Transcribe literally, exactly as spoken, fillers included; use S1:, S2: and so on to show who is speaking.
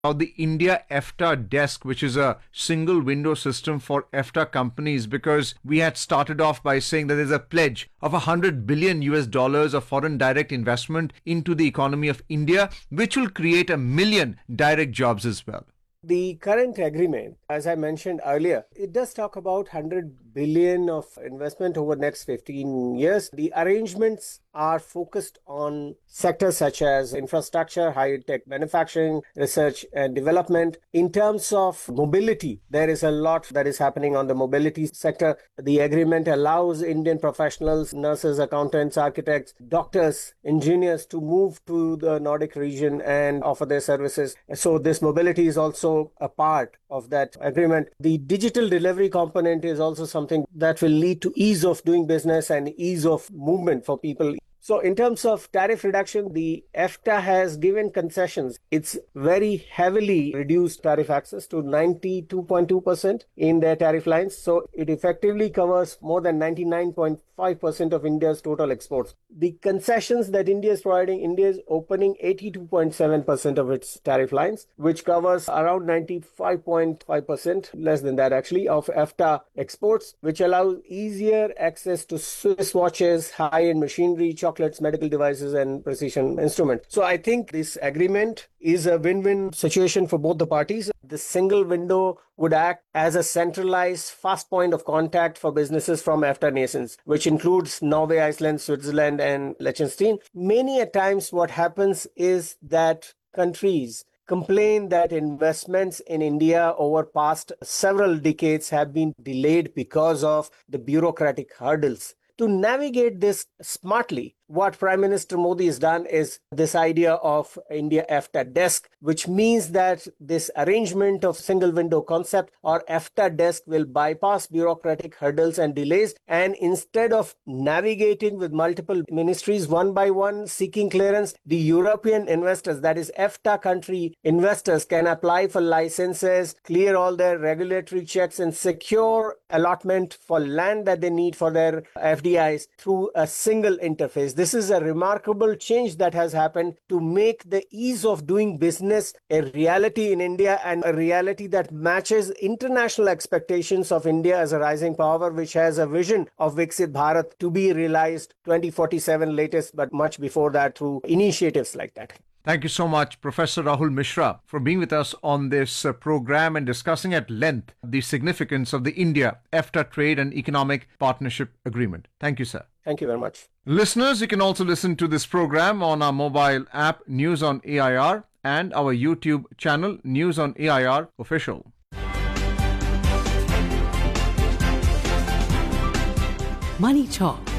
S1: about the India EFTA desk, which is a single window system for EFTA companies, because we had started off by saying that there's a pledge of one hundred billion U S dollars of foreign direct investment into the economy of India, which will create a million direct jobs as well.
S2: The current agreement, as I mentioned earlier, it does talk about one hundred billion of investment over the next fifteen years. The arrangements are focused on sectors such as infrastructure, high-tech manufacturing, research and development. In terms of mobility, there is a lot that is happening on the mobility sector. The agreement allows Indian professionals, nurses, accountants, architects, doctors, engineers to move to the Nordic region and offer their services. So this mobility is also a part of that agreement. The digital delivery component is also something that will lead to ease of doing business and ease of movement for people. So in terms of tariff reduction, the EFTA has given concessions. It's very heavily reduced tariff access to ninety-two point two percent in their tariff lines. So it effectively covers more than ninety-nine point five percent of India's total exports. The concessions that India is providing, India is opening eighty-two point seven percent of its tariff lines, which covers around ninety-five point five percent, less than that actually, of EFTA exports, which allows easier access to Swiss watches, high-end machinery, chocolates, medical devices, and precision instruments. So I think this agreement is a win-win situation for both the parties. The single window would act as a centralized fast point of contact for businesses from EFTA nations, which includes Norway, Iceland, Switzerland, and Liechtenstein. Many a times what happens is that countries complain that investments in India over past several decades have been delayed because of the bureaucratic hurdles. To navigate this smartly, what Prime Minister Modi has done is this idea of India EFTA desk, which means that this arrangement of single window concept or EFTA desk will bypass bureaucratic hurdles and delays. And instead of navigating with multiple ministries one by one, seeking clearance, the European investors, that is EFTA country investors, can apply for licenses, clear all their regulatory checks and secure allotment for land that they need for their F D Is through a single interface. This is a remarkable change that has happened to make the ease of doing business a reality in India, and a reality that matches international expectations of India as a rising power, which has a vision of Viksit Bharat to be realized twenty forty-seven latest, but much before that through initiatives like that.
S1: Thank you so much, Professor Rahul Mishra, for being with us on this uh, program and discussing at length the significance of the India EFTA Trade and Economic Partnership Agreement. Thank you, sir.
S2: Thank you very much.
S1: Listeners, you can also listen to this program on our mobile app News on A I R and our YouTube channel News on A I R Official.
S3: Money Talk